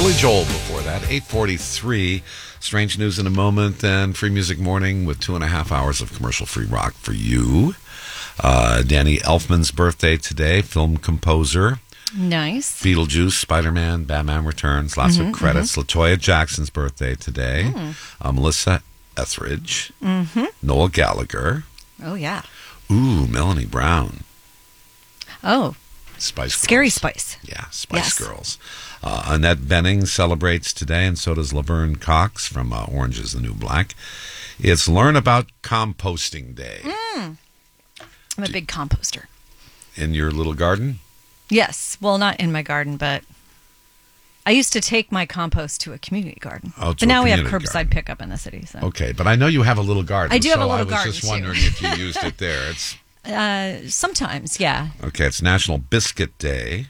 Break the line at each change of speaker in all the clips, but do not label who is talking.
Billy Joel before that. 8:43. Strange news in a moment, and Free Music Morning with 2.5 hours of commercial-free rock for you. Danny Elfman's birthday today, film composer.
Nice.
Beetlejuice, Spider-Man, Batman Returns, lots of credits. LaToya Jackson's birthday today. Melissa Etheridge. Noel Gallagher.
Oh, yeah.
Ooh, Melanie Brown.
Oh.
Spice Girls.
Scary Spice.
Yeah, Spice Girls. Annette Bening celebrates today, and so does Laverne Cox from Orange is the New Black. It's Learn About Composting Day.
I'm a big composter.
In your little garden?
Yes. Well, not in my garden, but I used to take my compost to a community garden.
Oh,
but now we have
community
curbside
garden.
pickup in the city. So.
Okay, but I know you have a little garden.
I do have a little
I
garden,
was just
too.
wondering if you used it there. It's
Sometimes, yeah.
okay, it's National Biscuit Day.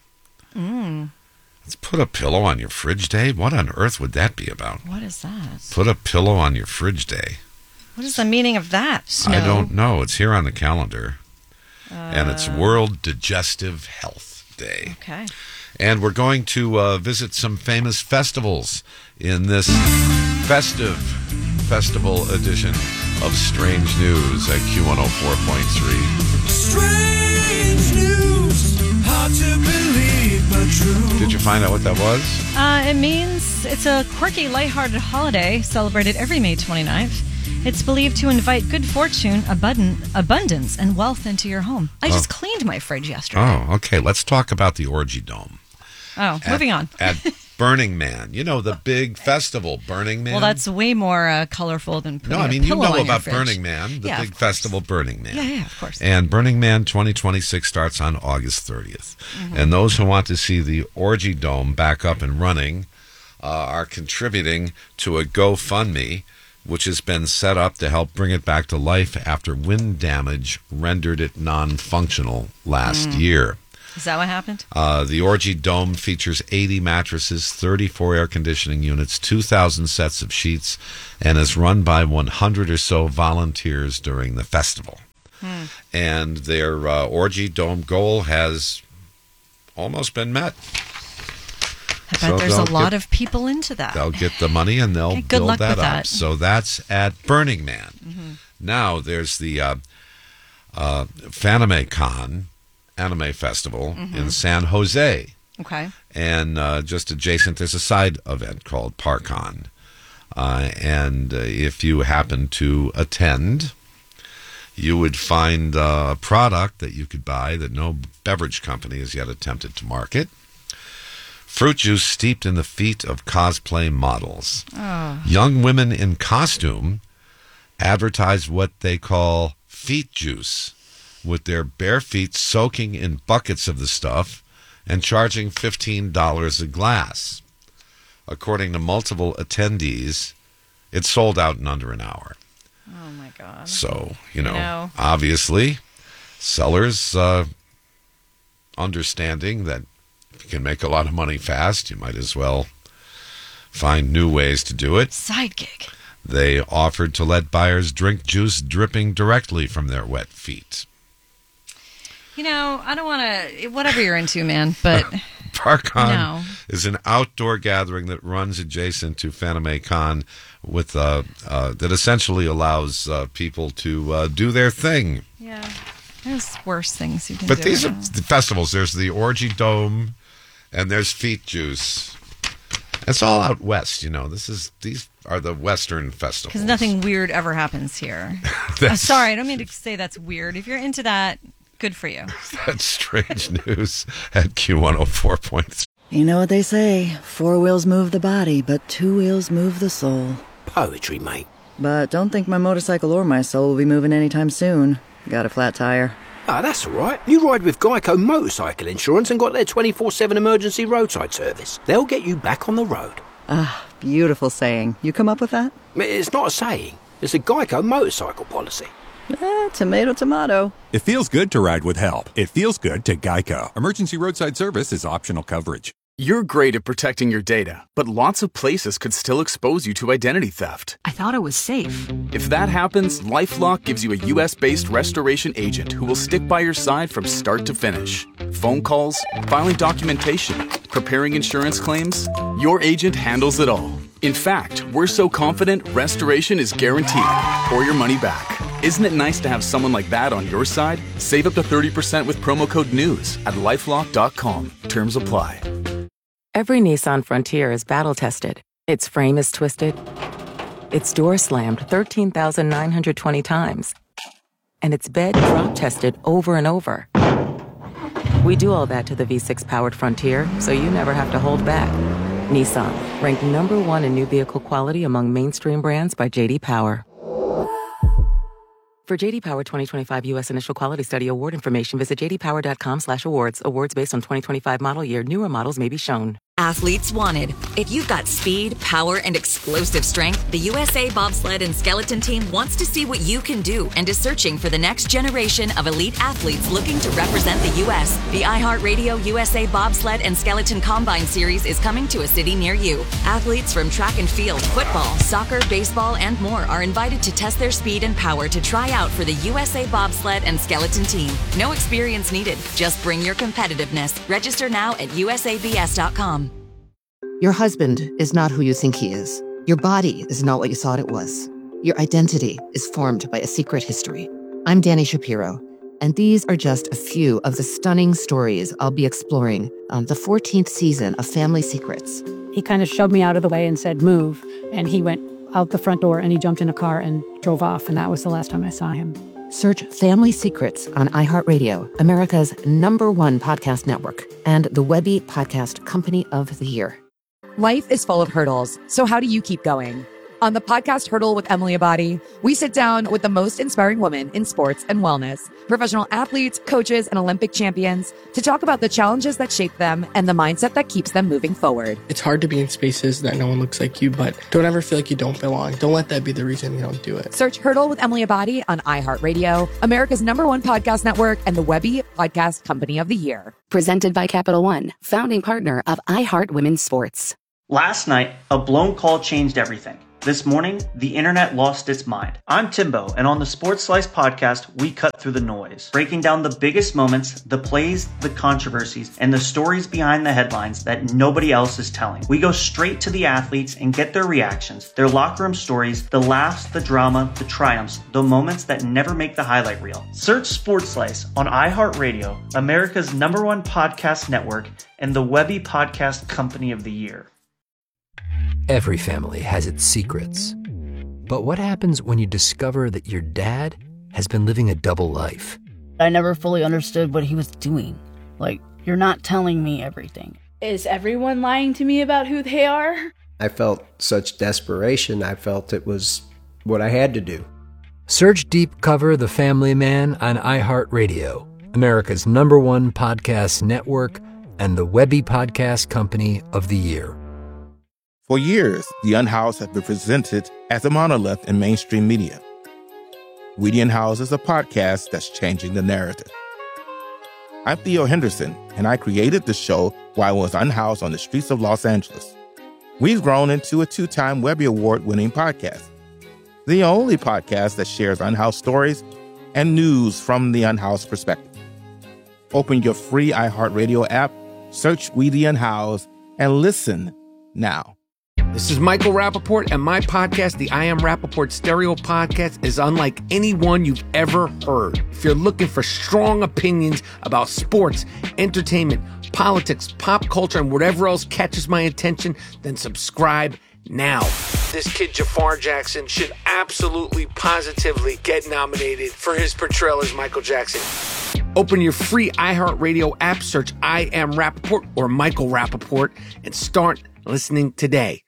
Let's put a pillow on your fridge day. What on earth would that be about?
What is that?
Put a pillow on your fridge day.
What is the meaning of that? Snow?
I don't know. It's here on the calendar. And it's World Digestive Health Day.
Okay.
And we're going to visit some famous festivals in this festive festival edition of Strange News at Q104.3.
Strange news, hard to believe but true.
Did you find out what that was?
It means it's a quirky, lighthearted holiday celebrated every May 29th. It's believed to invite good fortune, abundance, and wealth into your home. I just cleaned my fridge yesterday.
Oh, okay. Let's talk about the Orgy Dome.
Moving on.
At Burning Man. You know, the big festival, Burning Man?
Well, that's way more colorful than putting
No, I mean,
a
you
pillow
know
on your
about
fridge.
Burning Man, the
Yeah,
big
of course.
festival Burning Man.
Yeah, of course.
And Burning Man 2026 starts on August 30th. And those who want to see the Orgy Dome back up and running are contributing to a GoFundMe, which has been set up to help bring it back to life after wind damage rendered it non-functional last year.
Is that what happened?
The Orgy Dome features 80 mattresses, 34 air conditioning units, 2,000 sets of sheets, and is run by 100 or so volunteers during the festival. And their Orgy Dome goal has almost been met.
I bet
So
there's a
they'll
lot
get-
of people into that.
They'll get the money and they'll
Okay, good
build
luck
that
with
up.
that.
So that's at Burning Man. Now there's the FanimeCon Anime Festival in San Jose.
Okay.
And just adjacent, there's a side event called ParCon. And if you happen to attend, you would find a product that you could buy that no beverage company has yet attempted to market. Fruit juice steeped in the feet of cosplay models. Young women in costume advertise what they call feet juice, with their bare feet soaking in buckets of the stuff and charging $15 a glass. According to multiple attendees, it sold out in under an hour.
Oh, my God.
So,
know.
obviously, sellers understanding that if you can make a lot of money fast, you might as well find new ways to do it.
Side gig.
They offered to let buyers drink juice dripping directly from their wet feet.
I don't want to, whatever you're into, man, but
ParCon
No.
is an outdoor gathering that runs adjacent to FanimeCon with that essentially allows people to do their thing.
yeah, there's worse things you can
But
do.
these are the festivals. There's the Orgy Dome, and there's Feet Juice. It's all out west, These are the Western festivals.
Because nothing weird ever happens here. Sorry, I don't mean to say that's weird. If you're into that, good for you.
That's Strange News at Q104.3.
You know what they say, 4 wheels move the body, but 2 wheels move the soul.
Poetry, mate.
But don't think my motorcycle or my soul will be moving anytime soon. Got a flat tire.
Ah, that's all right. You ride with Geico Motorcycle Insurance and got their 24/7 emergency roadside service. They'll get you back on the road.
Ah, beautiful saying. You come up with that?
It's not a saying. It's a Geico motorcycle policy.
Tomato, tomato.
It feels good to ride with help. It feels good to Geico. Emergency roadside service is optional coverage. You're great at protecting your data, but lots of places could still expose you to identity theft.
I thought it was safe.
If that happens, LifeLock gives you a U.S.-based restoration agent who will stick by your side from start to finish. Phone calls, filing documentation, preparing insurance claims, your agent handles it all. In fact, we're so confident restoration is guaranteed or your money back. Isn't it nice to have someone like that on your side? Save up to 30% with promo code NEWS at LifeLock.com. Terms apply.
Every Nissan Frontier is battle-tested. Its frame is twisted. Its door slammed 13,920 times. And its bed drop-tested over and over. We do all that to the V6-powered Frontier, so you never have to hold back. Nissan, ranked #1 in new vehicle quality among mainstream brands by J.D. Power. For J.D. Power 2025 U.S. Initial Quality Study award information, visit jdpower.com/awards. Awards based on 2025 model year. Newer models may be shown.
Athletes wanted. If you've got speed, power, and explosive strength, the USA Bobsled and Skeleton Team wants to see what you can do and is searching for the next generation of elite athletes looking to represent the U.S. The iHeartRadio USA Bobsled and Skeleton Combine Series is coming to a city near you. Athletes from track and field, football, soccer, baseball, and more are invited to test their speed and power to try out for the USA Bobsled and Skeleton Team. No experience needed. Just bring your competitiveness. Register now at usabs.com.
Your husband is not who you think he is. Your body is not what you thought it was. Your identity is formed by a secret history. I'm Danny Shapiro, and these are just a few of the stunning stories I'll be exploring on the 14th season of Family Secrets.
He kind of shoved me out of the way and said, move. And he went out the front door and he jumped in a car and drove off. And that was the last time I saw him.
Search Family Secrets on iHeartRadio, America's #1 podcast network, and the Webby Podcast Company of the Year.
Life is full of hurdles, so how do you keep going? On the podcast Hurdle with Emily Abadi, we sit down with the most inspiring women in sports and wellness, professional athletes, coaches, and Olympic champions to talk about the challenges that shape them and the mindset that keeps them moving forward.
It's hard to be in spaces that no one looks like you, but don't ever feel like you don't belong. Don't let that be the reason you don't do it.
Search Hurdle with Emily Abadi on iHeartRadio, America's #1 podcast network, and the Webby Podcast Company of the Year.
Presented by Capital One, founding partner of iHeart Women's Sports.
Last night, a blown call changed everything. This morning, the internet lost its mind. I'm Timbo, and on the Sports Slice podcast, we cut through the noise, breaking down the biggest moments, the plays, the controversies, and the stories behind the headlines that nobody else is telling. We go straight to the athletes and get their reactions, their locker room stories, the laughs, the drama, the triumphs, the moments that never make the highlight reel. Search Sports Slice on iHeartRadio, America's #1 podcast network, and the Webby Podcast Company of the Year.
Every family has its secrets. But what happens when you discover that your dad has been living a double life?
I never fully understood what he was doing. Like, you're not telling me everything.
Is everyone lying to me about who they are?
I felt such desperation. I felt it was what I had to do.
Search Deep Cover The Family Man on iHeartRadio, America's #1 podcast network, and the Webby Podcast Company of the Year.
For years, The Unhoused has been presented as a monolith in mainstream media. We The Unhoused is a podcast that's changing the narrative. I'm Theo Henderson, and I created the show while I was unhoused on the streets of Los Angeles. We've grown into a 2-time Webby Award-winning podcast, the only podcast that shares unhoused stories and news from the unhoused perspective. Open your free iHeartRadio app, search We The Unhoused, and listen now.
This is Michael Rappaport, and my podcast, the I Am Rappaport Stereo Podcast, is unlike any one you've ever heard. If you're looking for strong opinions about sports, entertainment, politics, pop culture, and whatever else catches my attention, then subscribe now. This kid Jafar Jackson should absolutely, positively get nominated for his portrayal as Michael Jackson. Open your free iHeartRadio app, search I Am Rappaport or Michael Rappaport, and start listening today.